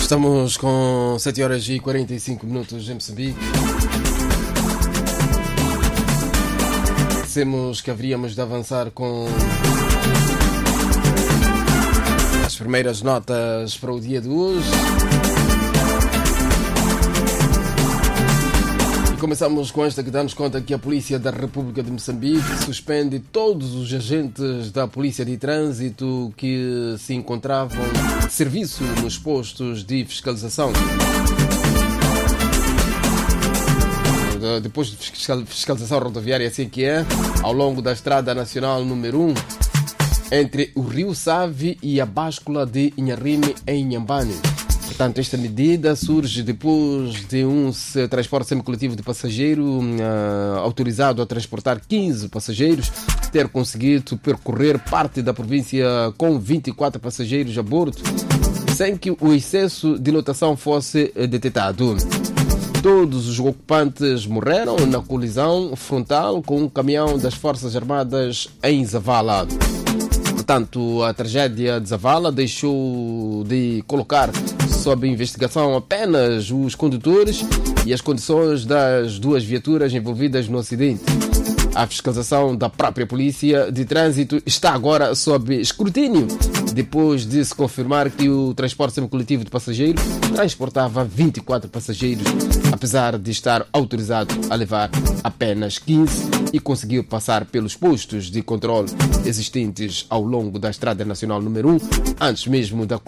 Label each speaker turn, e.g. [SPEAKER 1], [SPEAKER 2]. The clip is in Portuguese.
[SPEAKER 1] Estamos com 7 horas e 45 minutos em Moçambique. Dissemos que haveríamos de avançar com as primeiras notas para o dia de hoje. Começamos com esta que dá-nos conta que a Polícia da República de Moçambique suspende todos os agentes da Polícia de Trânsito que se encontravam de serviço nos postos de fiscalização. Depois de fiscalização rodoviária, assim que é, ao longo da Estrada Nacional número 1, entre o Rio Save e a báscula de Inharime, em Inhambane. Portanto, esta medida surge depois de um transporte semicoletivo de passageiro autorizado a transportar 15 passageiros ter conseguido percorrer parte da província com 24 passageiros a bordo, sem que o excesso de lotação fosse detectado. Todos os ocupantes morreram na colisão frontal com um caminhão das Forças Armadas em Zavala. Portanto, a tragédia de Zavala deixou de colocar sob investigação apenas os condutores e as condições das duas viaturas envolvidas no acidente. A fiscalização da própria Polícia de Trânsito está agora sob escrutínio, depois de se confirmar que o transporte semicoletivo de passageiros transportava 24 passageiros, apesar de estar autorizado a levar apenas 15 e conseguiu passar pelos postos de controle existentes ao longo da Estrada Nacional número 1, antes mesmo da